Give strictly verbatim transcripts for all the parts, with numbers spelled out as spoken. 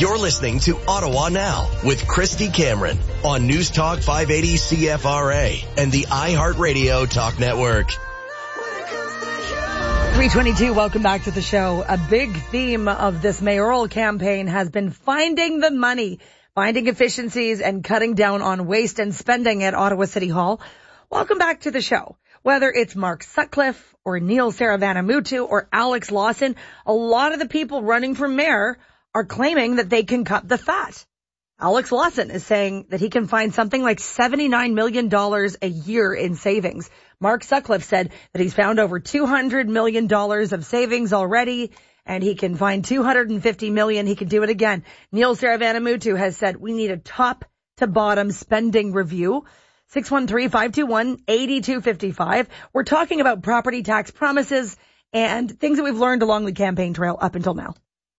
You're listening to Ottawa Now with Christy Cameron on News Talk five eighty C F R A and the iHeartRadio Talk Network. three twenty-two, welcome back to the show. A big theme of this mayoral campaign has been finding the money, finding efficiencies and cutting down on waste and spending at Ottawa City Hall. Welcome back to the show. Whether it's Mark Sutcliffe or Neil Saravanamuttu or Alex Lawson, a lot of the people running for mayor are claiming that they can cut the fat. Alex Lawson is saying that he can find something like seventy-nine million dollars a year in savings. Mark Sutcliffe said that he's found over two hundred million dollars of savings already, and he can find two hundred fifty million dollars. He can do it again. Neil Saravanamuttu has said we need a top-to-bottom spending review. six one three, five two one, eight two five five. We're talking about property tax promises and things that we've learned along the campaign trail up until now.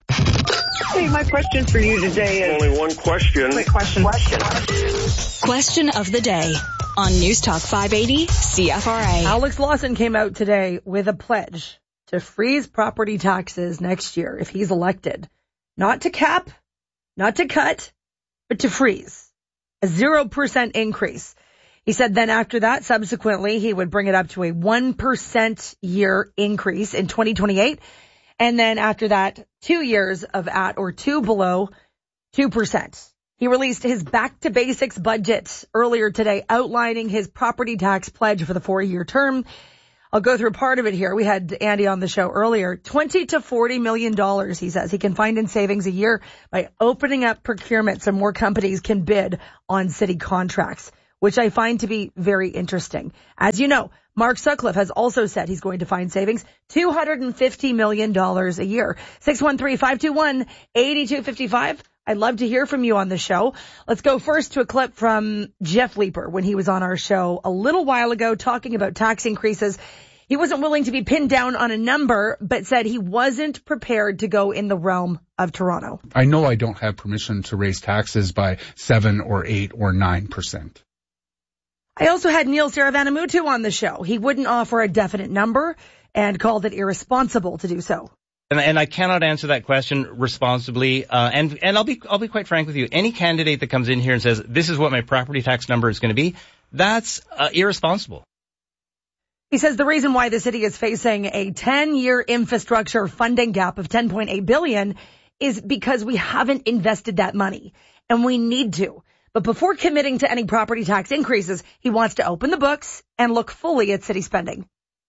Hey, my question for you today is... Only one question. Quick question. Question. Question of the day on News Talk five eighty C F R A. Alex Lawson came out today with a pledge to freeze property taxes next year if he's elected. Not to cap, not to cut, but to freeze. A zero percent increase. He said then after that, subsequently, he would bring it up to a one percent year increase in twenty twenty-eight. And then after that, two years of at or two below two percent. He released his back to basics budget earlier today, outlining his property tax pledge for the four-year term. I'll go through part of it here. We had Andy on the show earlier. twenty to forty million dollars, he says, he can find in savings a year by opening up procurement so more companies can bid on city contracts, which I find to be very interesting. As you know, Mark Sutcliffe has also said he's going to find savings two hundred fifty million dollars a year. six one three, five two one, eight two five five. I'd love to hear from you on the show. Let's go first to a clip from Jeff Leeper when he was on our show a little while ago talking about tax increases. He wasn't willing to be pinned down on a number, but said he wasn't prepared to go in the realm of Toronto. I know I don't have permission to raise taxes by seven or eight or nine percent. I also had Neil Saravanamuttu on the show. He wouldn't offer a definite number and called it irresponsible to do so. And, and I cannot answer that question responsibly. Uh, and and I'll be I'll be quite frank with you. Any candidate that comes in here and says this is what my property tax number is going to be, that's uh, irresponsible. He says the reason why the city is facing a ten-year infrastructure funding gap of ten point eight billion dollars is because we haven't invested that money, and we need to. But before committing to any property tax increases, he wants to open the books and look fully at city spending.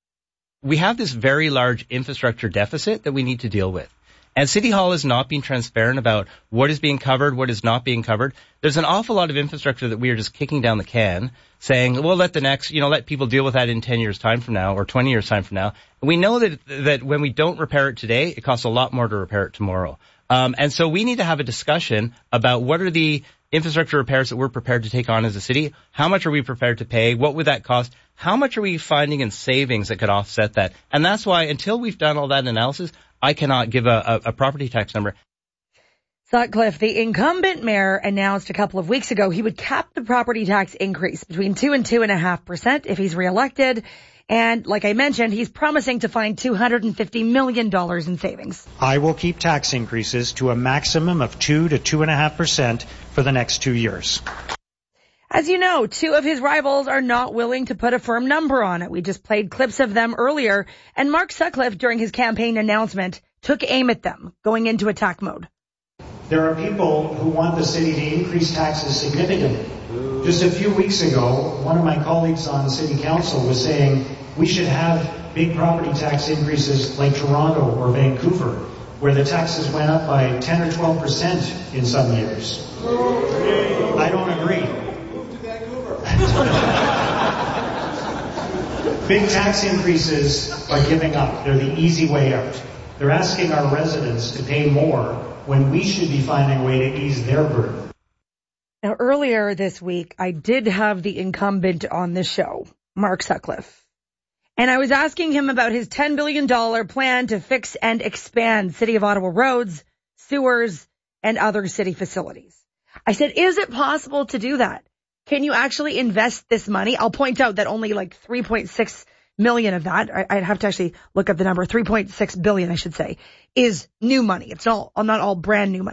We have this very large infrastructure deficit that we need to deal with. And City Hall is not being transparent about what is being covered, what is not being covered. There's an awful lot of infrastructure that we are just kicking down the can, saying, well, let the next, you know, let people deal with that in ten years time from now or twenty years time from now. We know that, that when we don't repair it today, it costs a lot more to repair it tomorrow. Um, and so we need to have a discussion about what are the infrastructure repairs that we're prepared to take on as a city. How much are we prepared to pay? What would that cost? How much are we finding in savings that could offset that? And that's why until we've done all that analysis, I cannot give a, a, a property tax number. Sutcliffe, the incumbent mayor, announced a couple of weeks ago he would cap the property tax increase between two and two and a half percent if he's reelected. And like I mentioned, he's promising to find two hundred fifty million dollars in savings. I will keep tax increases to a maximum of two to two and a half percent for the next two years. As you know, two of his rivals are not willing to put a firm number on it. We just played clips of them earlier. And Mark Sutcliffe, during his campaign announcement, took aim at them, going into attack mode. There are people who want the city to increase taxes significantly. Just a few weeks ago, one of my colleagues on city council was saying we should have big property tax increases like Toronto or Vancouver, where the taxes went up by ten or twelve percent in some years. I don't agree. Big tax increases are giving up. They're the easy way out. They're asking our residents to pay more when we should be finding a way to ease their burden. Now, earlier this week, I did have the incumbent on the show, Mark Sutcliffe. And I was asking him about his ten billion dollars plan to fix and expand City of Ottawa roads, sewers, and other city facilities. I said, is it possible to do that? Can you actually invest this money? I'll point out that only like three point six million of that, I'd have to actually look up the number, three point six billion, I should say, is new money. It's all, not all brand new money.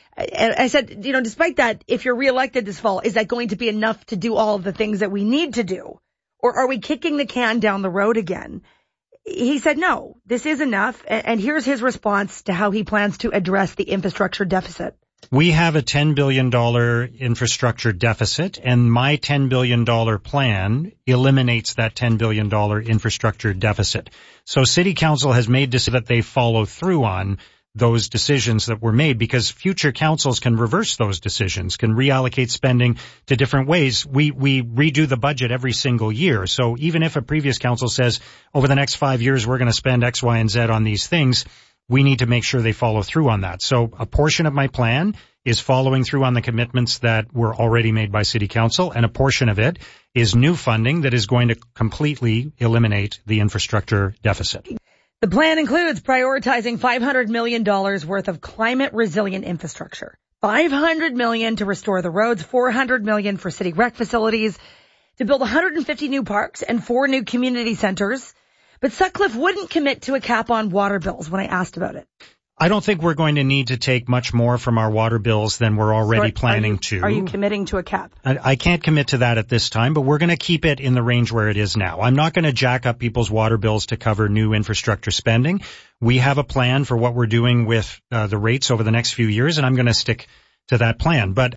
And I said, you know, despite that, if you're reelected this fall, is that going to be enough to do all of the things that we need to do? Or are we kicking the can down the road again? He said, no, this is enough. And here's his response to how he plans to address the infrastructure deficit. We have a ten billion dollars infrastructure deficit, and my ten billion dollars plan eliminates that ten billion dollars infrastructure deficit. So City Council has made decisions that they follow through on those decisions that were made, because future councils can reverse those decisions, can reallocate spending to different ways. We, we redo the budget every single year. So even if a previous council says over the next five years, we're going to spend X, Y, and Z on these things, we need to make sure they follow through on that. So a portion of my plan is following through on the commitments that were already made by City Council, and a portion of it is new funding that is going to completely eliminate the infrastructure deficit. The plan includes prioritizing five hundred million dollars worth of climate resilient infrastructure, five hundred million dollars to restore the roads, four hundred million dollars for city rec facilities, to build one hundred fifty new parks and four new community centers. But Sutcliffe wouldn't commit to a cap on water bills when I asked about it. I don't think we're going to need to take much more from our water bills than we're already so planning are you, to. Are you committing to a cap? I, I can't commit to that at this time, but we're going to keep it in the range where it is now. I'm not going to jack up people's water bills to cover new infrastructure spending. We have a plan for what we're doing with uh, the rates over the next few years, and I'm going to stick to that plan. But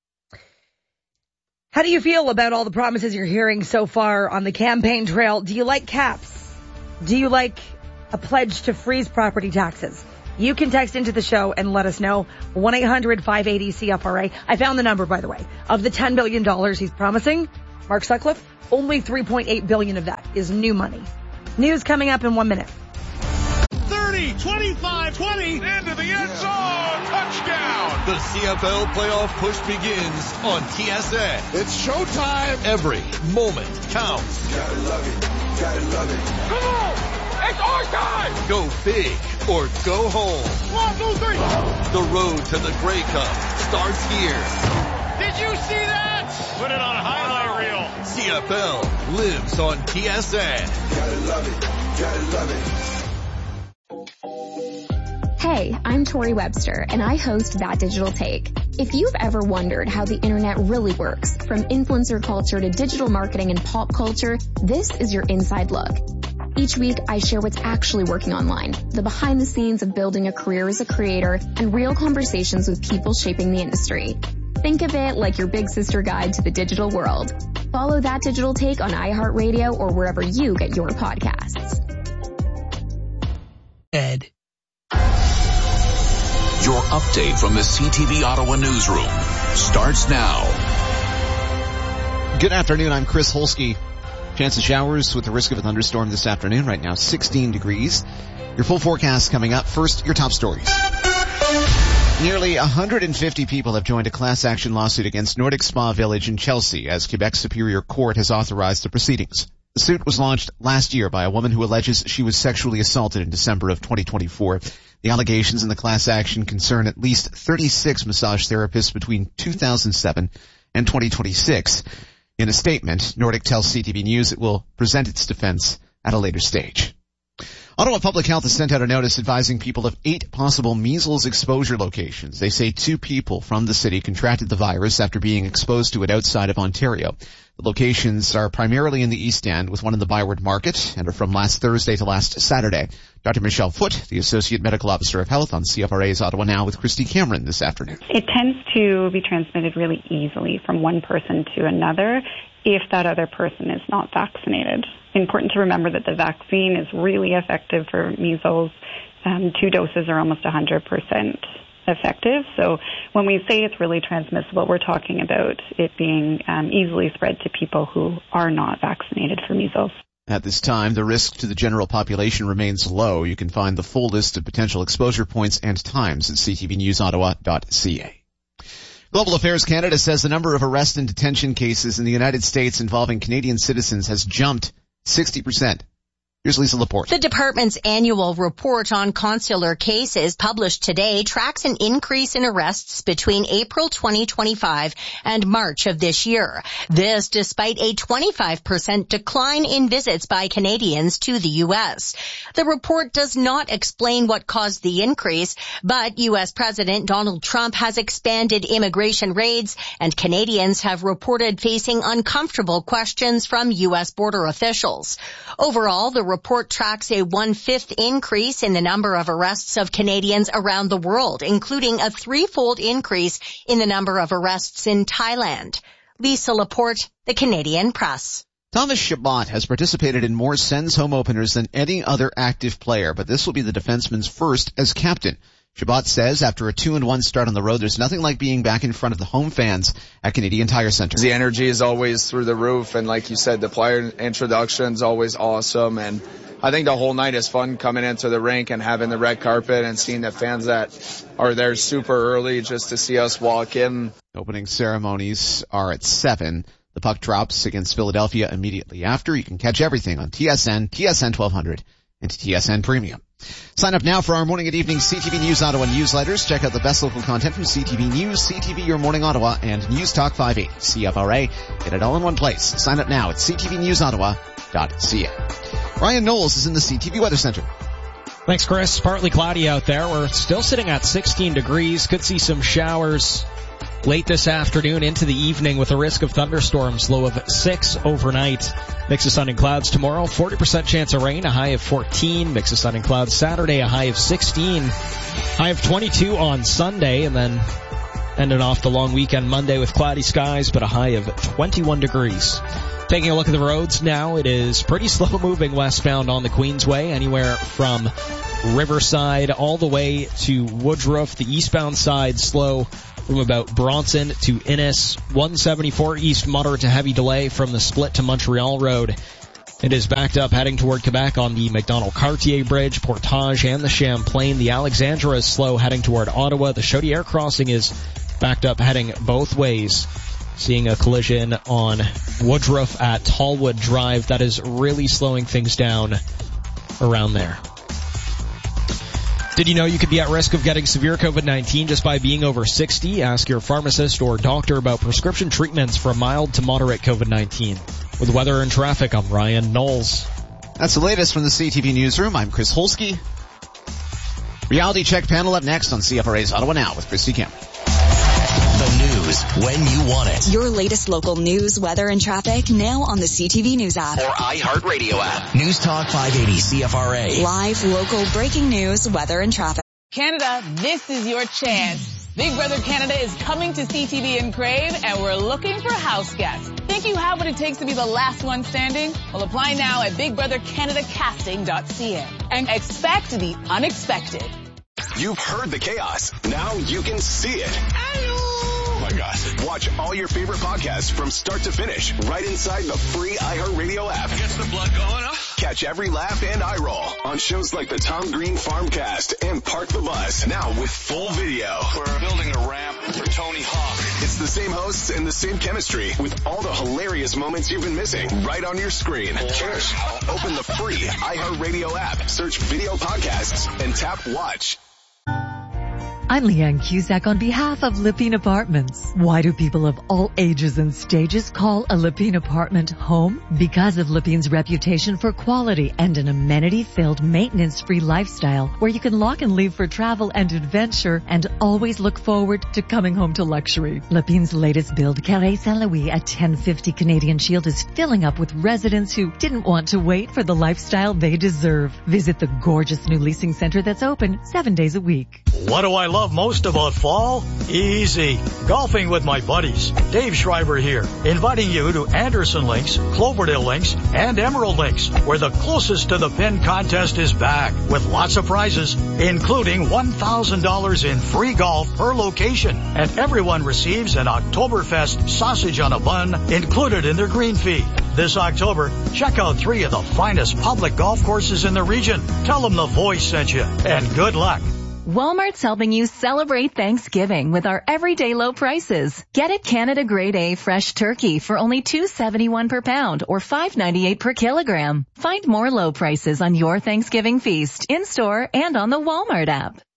how do you feel about all the promises you're hearing so far on the campaign trail? Do you like caps? Do you like a pledge to freeze property taxes? You can text into the show and let us know. one eight hundred five eight zero C F R A. I found the number, by the way. Of the ten billion dollars he's promising, Mark Sutcliffe, only three point eight billion dollars of that is new money. News coming up in one minute. thirty, twenty-five, twenty, into the end zone, touchdown. The C F L playoff push begins on T S N. It's showtime. Every moment counts. Gotta love it, gotta love it. Come on, it's our time. Go big or go home. One, two, three. The road to the Grey Cup starts here. Did you see that? Put it on a highlight reel. C F L lives on T S N. Gotta love it, gotta love it. Hey, I'm Tori Webster, and I host That Digital Take. If you've ever wondered how the internet really works, from influencer culture to digital marketing and pop culture, this is your inside look. Each week, I share what's actually working online, the behind the scenes of building a career as a creator, and real conversations with people shaping the industry. Think of it like your big sister guide to the digital world. Follow That Digital Take on iHeartRadio or wherever you get your podcasts. Ed. Your update from the C T V Ottawa newsroom starts now. Good afternoon, I'm Chris Holsky. Chance of showers with the risk of a thunderstorm this afternoon. Right now, sixteen degrees. Your full forecast coming up. First, your top stories. Nearly one hundred fifty people have joined a class action lawsuit against Nordic Spa Village in Chelsea as Quebec Superior Court has authorized the proceedings. The suit was launched last year by a woman who alleges she was sexually assaulted in December of twenty twenty-four. The allegations in the class action concern at least thirty-six massage therapists between two thousand seven and twenty twenty-six. In a statement, Nordic tells C T V News it will present its defense at a later stage. Ottawa Public Health has sent out a notice advising people of eight possible measles exposure locations. They say two people from the city contracted the virus after being exposed to it outside of Ontario. The locations are primarily in the East End, with one in the Byward Market, and are from last Thursday to last Saturday. Doctor Michelle Foote, the Associate Medical Officer of Health on C F R A's Ottawa Now with Christy Cameron this afternoon. It tends to be transmitted really easily from one person to another if that other person is not vaccinated. Important to remember that the vaccine is really effective for measles. Um, two doses are almost one hundred percent effective. So when we say it's really transmissible, we're talking about it being um, easily spread to people who are not vaccinated for measles. At this time, the risk to the general population remains low. You can find the full list of potential exposure points and times at c t v news ottawa dot c a. Global Affairs Canada says the number of arrest and detention cases in the United States involving Canadian citizens has jumped sixty percent. Here's Lisa Laporte. The department's annual report on consular cases published today tracks an increase in arrests between April twenty twenty-five and March of this year. This despite a twenty-five percent decline in visits by Canadians to the U S. The report does not explain what caused the increase, but U S President Donald Trump has expanded immigration raids, and Canadians have reported facing uncomfortable questions from U S border officials. Overall, the report tracks a one-fifth increase in the number of arrests of Canadians around the world, including a threefold increase in the number of arrests in Thailand. Lisa Laporte, The Canadian Press. Thomas Chabot has participated in more Sens home openers than any other active player, but this will be the defenseman's first as captain. Chabot says after a two and one start on the road, there's nothing like being back in front of the home fans at Canadian Tire Center. The energy is always through the roof, and like you said, the player introduction is always awesome, and I think the whole night is fun coming into the rink and having the red carpet and seeing the fans that are there super early just to see us walk in. Opening ceremonies are at seven. The puck drops against Philadelphia immediately after. You can catch everything on T S N, T S N twelve hundred, and T S N Premium. Sign up now for our morning and evening C T V News Ottawa newsletters. Check out the best local content from C T V News, C T V Your Morning Ottawa, and News Talk five eighty, C F R A. Get it all in one place. Sign up now at c t v news ottawa dot c a. Ryan Knowles is in the C T V Weather Center. Thanks, Chris. Partly cloudy out there. We're still sitting at sixteen degrees. Could see some showers late this afternoon into the evening with a risk of thunderstorms, low of six overnight. Mix of sun and clouds tomorrow, forty percent chance of rain, a high of fourteen. Mix of sun and clouds Saturday, a high of sixteen. High of twenty-two on Sunday, and then ending off the long weekend Monday with cloudy skies, but a high of twenty-one degrees. Taking a look at the roads now, it is pretty slow moving westbound on the Queensway, anywhere from Riverside all the way to Woodruff. The eastbound side slow from about Bronson to Innis. one seventy-four east, moderate to heavy delay from the split to Montreal Road. It is backed up heading toward Quebec on the Macdonald-Cartier Bridge, Portage, and the Champlain. The Alexandra is slow heading toward Ottawa. The Chaudière crossing is backed up heading both ways. Seeing a collision on Woodruff at Tallwood Drive. That is really slowing things down around there. Did you know you could be at risk of getting severe COVID nineteen just by being over sixty? Ask your pharmacist or doctor about prescription treatments for mild to moderate COVID nineteen. With weather and traffic, I'm Ryan Knowles. That's the latest from the C T V Newsroom. I'm Chris Holsky. Reality Check panel up next on C F R A's Ottawa Now with Christy Cameron. The news when you want it. Your latest local news, weather, and traffic now on the C T V News app. Or iHeartRadio app. News Talk five eighty C F R A. Live, local, breaking news, weather, and traffic. Canada, this is your chance. Big Brother Canada is coming to C T V in Crave, and we're looking for house guests. Think you have what it takes to be the last one standing? Well, apply now at big brother canada casting dot c a and expect the unexpected. You've heard the chaos. Now you can see it. Oh my God. Watch all your favorite podcasts from start to finish right inside the free iHeartRadio app. Gets the blood going, huh? Catch every laugh and eye roll on shows like the Tom Green Farmcast and Park the Bus. Now with full video. We're building a ramp for Tony Hawk. It's the same hosts and the same chemistry with all the hilarious moments you've been missing right on your screen. Cheers. Open the free iHeartRadio app, search video podcasts, and tap watch. I'm Leanne Cusack on behalf of Lepine Apartments. Why do people of all ages and stages call a Lepine apartment home? Because of Lepine's reputation for quality and an amenity-filled, maintenance-free lifestyle where you can lock and leave for travel and adventure and always look forward to coming home to luxury. Lepine's latest build, Carré Saint-Louis at ten fifty Canadian Shield, is filling up with residents who didn't want to wait for the lifestyle they deserve. Visit the gorgeous new leasing center that's open seven days a week. What do I love most about fall? Easy. Golfing with my buddies. Dave Schreiber here, inviting you to Anderson Links, Cloverdale Links, and Emerald Links, where the closest to the pin contest is back, with lots of prizes, including one thousand dollars in free golf per location. And everyone receives an Oktoberfest sausage on a bun included in their green fee. This October, check out three of the finest public golf courses in the region. Tell them the voice sent you, and good luck. Walmart's helping you celebrate Thanksgiving with our everyday low prices. Get it Canada Grade A fresh turkey for only two dollars and seventy-one cents per pound or five dollars and ninety-eight cents per kilogram. Find more low prices on your Thanksgiving feast in-store and on the Walmart app.